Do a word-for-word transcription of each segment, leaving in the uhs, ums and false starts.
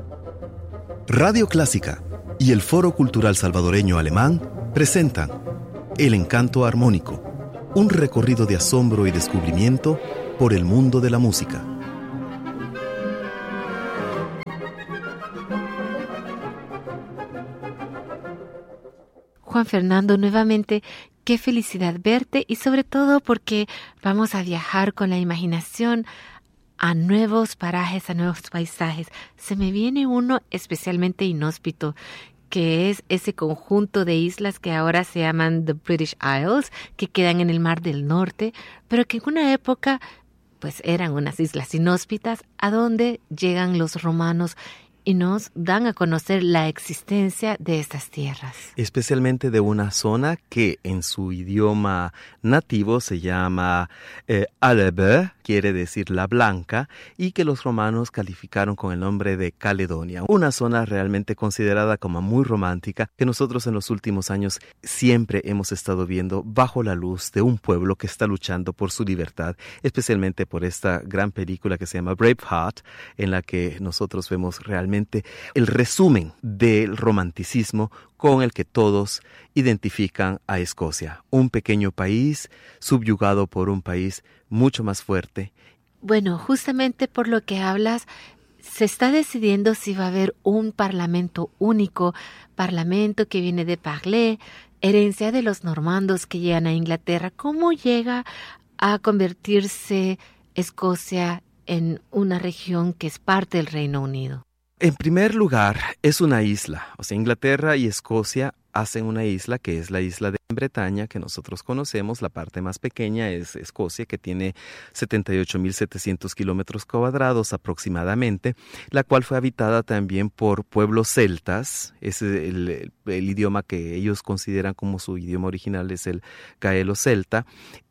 Radio Clásica y el Foro Cultural Salvadoreño Alemán presentan El Encanto Armónico, un recorrido de asombro y descubrimiento por el mundo de la música. Juan Fernando, nuevamente, qué felicidad verte y sobre todo porque vamos a viajar con la imaginación a nuevos parajes, a nuevos paisajes. Se me viene uno especialmente inhóspito, que es ese conjunto de islas que ahora se llaman The British Isles, que quedan en el Mar del Norte, pero que en una época pues eran unas islas inhóspitas a donde llegan los romanos y nos dan a conocer la existencia de estas tierras. Especialmente de una zona que en su idioma nativo se llama eh, Albe, quiere decir la blanca, y que los romanos calificaron con el nombre de Caledonia. Una zona realmente considerada como muy romántica que nosotros en los últimos años siempre hemos estado viendo bajo la luz de un pueblo que está luchando por su libertad, especialmente por esta gran película que se llama Braveheart, en la que nosotros vemos realmente el resumen del romanticismo con el que todos identifican a Escocia, un pequeño país subyugado por un país mucho más fuerte. Bueno, justamente por lo que hablas, se está decidiendo si va a haber un parlamento único, parlamento que viene de Parlé, herencia de los normandos que llegan a Inglaterra. ¿Cómo llega a convertirse Escocia en una región que es parte del Reino Unido? En primer lugar, es una isla. O sea, Inglaterra y Escocia hacen una isla que es la isla de Bretaña, que nosotros conocemos. La parte más pequeña es Escocia, que tiene setenta y ocho mil setecientos kilómetros cuadrados aproximadamente, la cual fue habitada también por pueblos celtas. Es el, el, el idioma que ellos consideran como su idioma original es el gaelo-celta,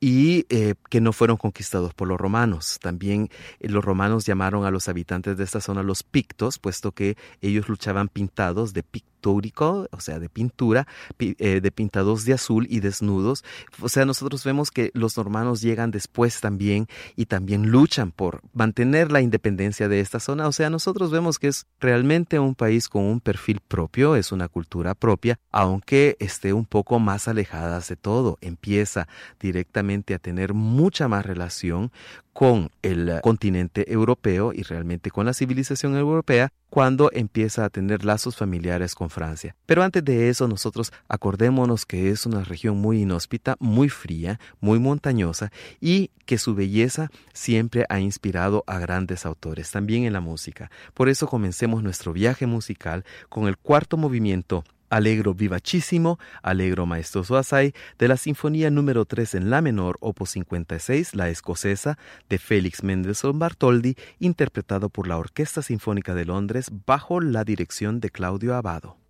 y eh, que no fueron conquistados por los romanos. También eh, los romanos llamaron a los habitantes de esta zona los pictos, puesto que ellos luchaban pintados de pictórico, o sea, de pintura, pi, eh, de pintados de azul y desnudos. O sea, nosotros vemos que los normanos llegan después también y también luchan por mantener la independencia de esta zona. O sea, nosotros vemos que es realmente un país con un perfil propio, es una cultura propia, aunque esté un poco más alejada de todo. Empieza directamente a tener mucha más relación con el continente europeo y realmente con la civilización europea cuando empieza a tener lazos familiares con Francia. Pero antes de eso, nosotros acordémonos que es una región muy inhóspita, muy fría, muy montañosa y que su belleza siempre ha inspirado a grandes autores, también en la música. Por eso comencemos nuestro viaje musical con el cuarto movimiento Allegro vivacissimo, Allegro maestoso assai, de la Sinfonía número tres en la menor, opus cincuenta y seis, la escocesa, de Félix Mendelssohn Bartholdy, interpretado por la Orquesta Sinfónica de Londres bajo la dirección de Claudio Abbado.